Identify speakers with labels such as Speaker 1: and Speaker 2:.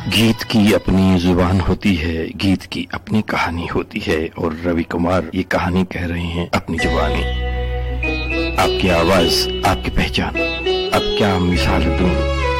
Speaker 1: गीत की अपनी जुबान होती है, गीत की अपनी कहानी होती है और रवि कुमार ये कहानी कह रहे हैं अपनी जुबानी। आपकी आवाज, आपकी पहचान, अब क्या मिसाल दूं,